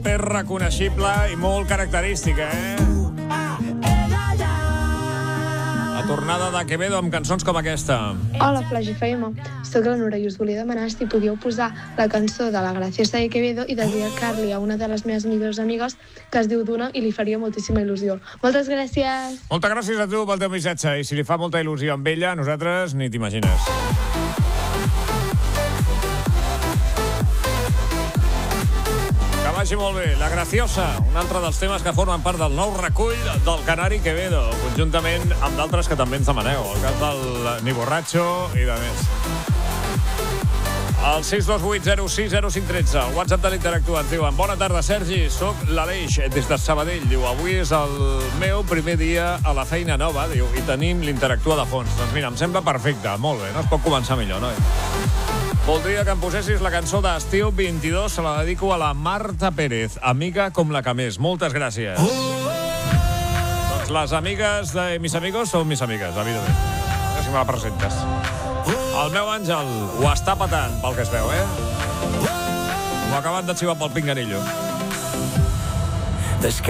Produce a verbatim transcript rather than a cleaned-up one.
raper reconeixible i molt característica, eh? La tornada de Quevedo amb cançons com aquesta. Hola, Flash F M. Soc la Nora i us volia demanar si podíeu posar la cançó de la Graciosa de Quevedo i dedicar-li a una de les meves millors amigues que es diu Duna i li faria moltíssima il·lusió. Moltes gràcies! Moltes gràcies a tu pel teu missatge. I si li fa molta il·lusió amb ella, nosaltres ni t'imagines. Que vagi molt bé. La Graciosa, un altre dels temes que formen part del nou recull del Canari Quevedo, conjuntament amb d'altres que també ens demaneu. El cas del Ni Borratxo i de més. El sis dos vuit zero sis zero cinc un tres, el WhatsApp de l'Interactua. Ens diuen: bona tarda, Sergi, soc l'Aleix, des de Sabadell. Diu, avui és el meu primer dia a la feina nova, diu, i tenim l'Interactua de fons. Doncs mira, em sembla perfecte, molt bé, no es pot començar millor, no? Voldria que em posessis la cançó d'Estiu vint-i-dos, se la dedico a la Marta Pérez, amiga com la que més. Moltes gràcies. Doncs les amigues de mis amigos són mis amigues, evidentment. A veure si me la presentes. El meu àngel ho està patant, pel que es veu, eh? M'ho ha acabat de xivar pel pinganillo.